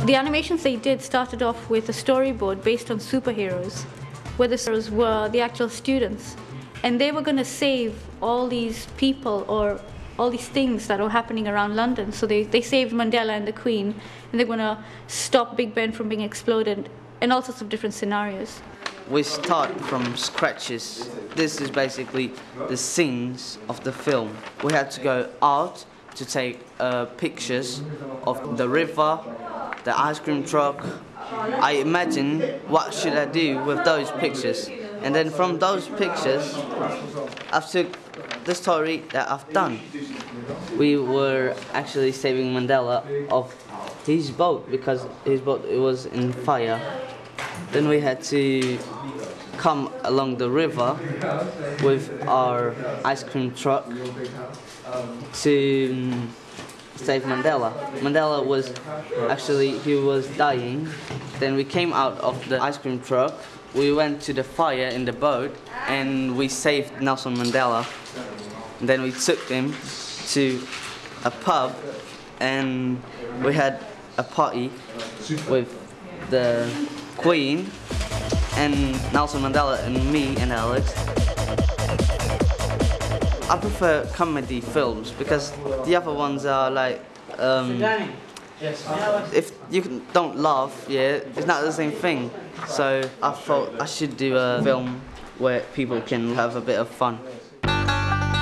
The animations they did started off with a storyboard based on superheroes, where the heroes were the actual students, and they were going to save all these people or all these things that were happening around London. So they saved Mandela and the Queen, and they're going to stop Big Ben from being exploded, and all sorts of different scenarios. We start from scratches. This is basically the scenes of the film. We had to go out to take pictures of the river, the ice cream truck. I imagine what should I do with those pictures, and then from those pictures I've took the story that I've done. We were actually saving Mandela of his boat because his boat was in fire. Then we had to come along the river with our ice cream truck to save Mandela. Mandela was actually, he was dying. Then we came out of the ice cream truck, we went to the fire in the boat, and we saved Nelson Mandela. And then we took him to a pub, and we had a party with the Queen and Nelson Mandela and me and Alex. I prefer comedy films because the other ones are like, if you don't laugh, yeah, it's not the same thing. So I thought I should do a film where people can have a bit of fun.